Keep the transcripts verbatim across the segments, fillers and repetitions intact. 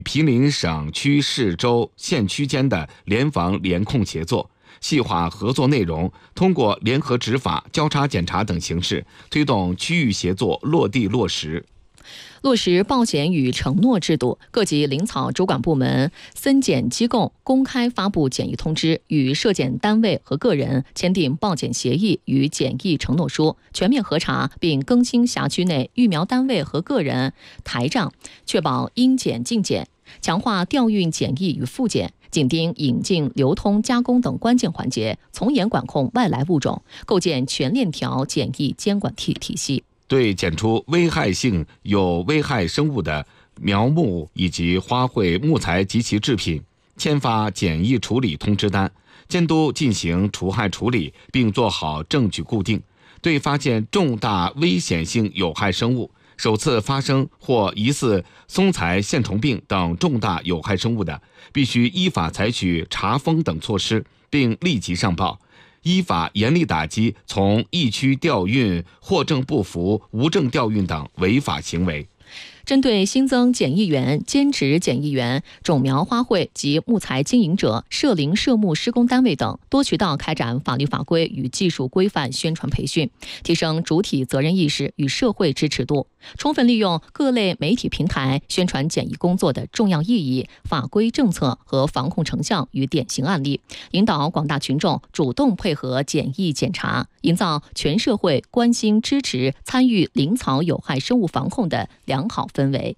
毗邻省区市州县区间的联防联控协作，细化合作内容，通过联合执法、交叉检查等形式，推动区域协作落地落实。 落实报检与承诺制度，各级领草主管部门、森检机构公开发布检疫通知，与涉检单位和个人签订报检协议与检疫承诺书，全面核查并更新辖区内育苗单位和个人台账，确保应检尽检，强化调运检疫与复检，紧盯引进、流通、加工等关键环节，从严管控外来物种，构建全链条检疫监管体体系。 对检出危害性有危害生物的苗木以及花卉、木材及其制品，签发检疫处理通知单，监督进行除害处理，并做好证据固定。对发现重大危险性有害生物、首次发生或疑似松材线虫病等重大有害生物的，必须依法采取查封等措施，并立即上报，依法严厉打击从疫区调运、货证不符、无证调运等违法行为。 针对新增检疫员、兼职检疫员、种苗花卉及木材经营者、涉林涉木施工单位等，多渠道开展法律法规与技术规范宣传培训，提升主体责任意识与社会支持度，充分利用各类媒体平台宣传检疫工作的重要意义、法规政策和防控成效与典型案例，引导广大群众主动配合检疫检查，营造全社会关心、支持、参与林草有害生物防控的良好氛围。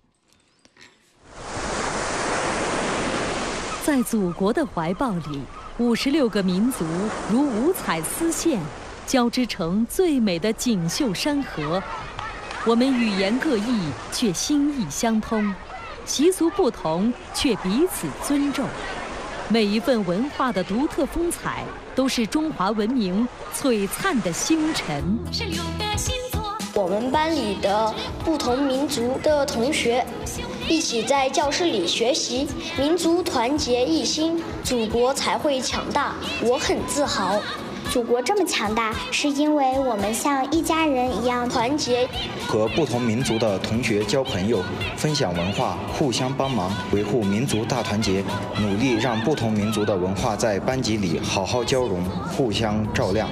在祖国的怀抱里，五十六个民族如五彩丝线，交织成最美的锦绣山河。我们语言各异，却心意相通；习俗不同，却彼此尊重。每一份文化的独特风采，都是中华文明璀璨的星辰。 是六个星座。 我们班里的不同民族的同学一起在教室里学习，民族团结一心，祖国才会强大。我很自豪。 祖国这么强大，是因为我们像一家人一样团结。 和不同民族的同学交朋友，分享文化，互相帮忙，维护民族大团结，努力让不同民族的文化在班级里好好交融，互相照亮。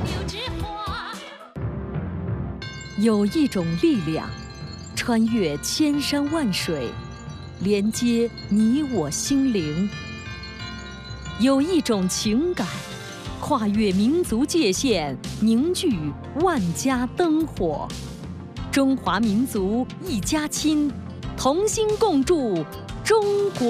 有一种力量，穿越千山万水，连接你我心灵；有一种情感，跨越民族界限，凝聚万家灯火。中华民族一家亲，同心共筑中国。